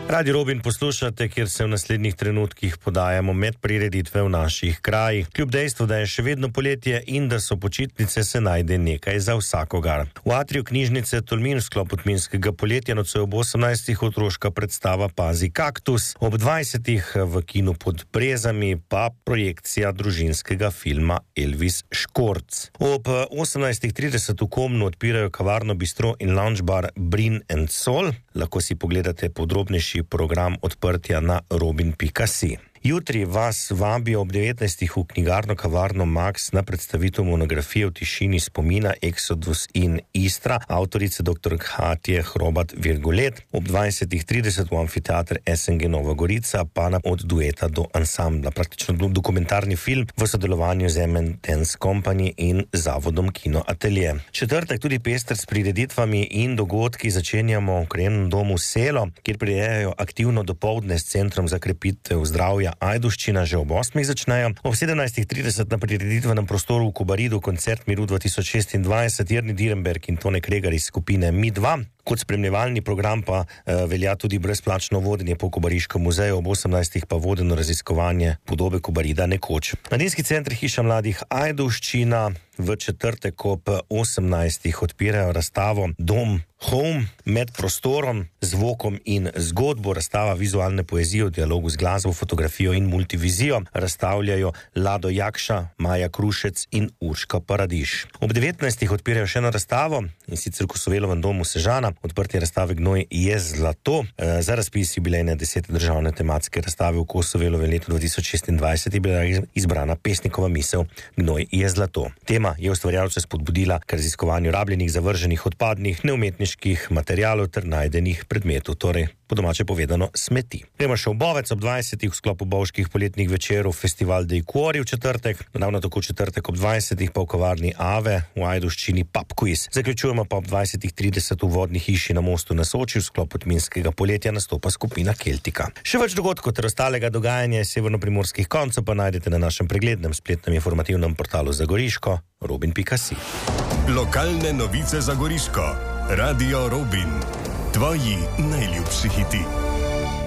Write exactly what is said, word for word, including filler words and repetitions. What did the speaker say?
Radio Robin poslušate, kjer se v naslednjih trenutkih podajamo med prireditve v naših krajih. Kljub dejstvu, da je še vedno poletje in da so počitnice, se najde nekaj za vsakogar. V atriju knjižnice Tolmin v sklopu tminskega poletja nocoj ob osemnajstih otroška predstava Pazi kaktus, ob dvajsetih v kinu Pod brezami pa projekcija družinskega filma Elvis Škorc. Ob osemnajstih trideset v Komnu odpirajo kavarno bistro in lounge bar Brin and Sol. Lahko si pogledate podrobnejši program odprtja na robin pika si. Jutri vas vabijo ob devetnajstih v knjigarno kavarno Max na predstavitev monografije v tišini spomina Exodus in Istra, avtorice doktor Katje Hrobat Virgulet. Ob dvajsetih trideset v amfiteater S N G Nova Gorica pa na od dueta do ansambla, praktično dokumentarni film v sodelovanju z M and Dance Company in zavodom Kino Atelje. Četrtek tudi pester s prireditvami in dogodki. Začenjamo v Krajevnem domu Selo, kjer prirejajo aktivno dopoldne s Centrom za krepitev zdravja Ajdovščina, že ob osmih začnejo. Ob sedemnajstih trideset na prireditvenem prostoru v Kobaridu koncert Miru dva tisoč šestindvajset, Jernej Dierenberg in Tone Kregar iz skupine Mi dva. Kot spremljevalni program pa eh, velja tudi brezplačno vodenje po Kobariškem muzeju, ob osemnajstih pa vodeno raziskovanje podobe Kobarida nekoč. Mladinski center Hiša mladih Ajdovščina v četrtek ob osemnajstih odpirajo razstavo Dom Home med prostorom, zvokom in zgodbo. Razstava vizualne poezije v dialogu z glasbo, fotografijo in multivizijo razstavljajo Lado Jakša, Maja Krušec in Urška Paradiš. Ob devetnajstih odpirajo še eno razstavo, in sicer v Kosovelovem domu Sežana. Odprtje razstave Gnoj je zlato. Za razpis jubilejne desete državne tematske razstave v Kosovelovem letu dva tisoč šestindvajset je bila izbrana pesnikova misel Gnoj je zlato. Tema je ustvarjalce spodbudila k raziskovanju rabljenih, zavrženih, odpadnih, neumetniških materialov ter najdenih predmetov, torej po domače povedano smeti. Gremo še v Bovec ob dvajsetih v sklopu bovških poletnih večerov Festival Dei Cuori v četrtek, ravno tako četrtek ob dvajsetih pa v kavarni Ave v Ajdovščini pub quiz. Zaključujemo pa ob dvajsetih trideset v vodni hiši na mostu na Soči v sklopu tminskega poletja nastopa skupina Keltika. Še več dogodkov ter ostalega dogajanja iz severnoprimorskih koncev pa najdete na našem preglednem spletnem informativnem portalu za Goriško robin pika si. Lokalne novice za Goriško. Radio Robin. Tvoji najljubši hiti.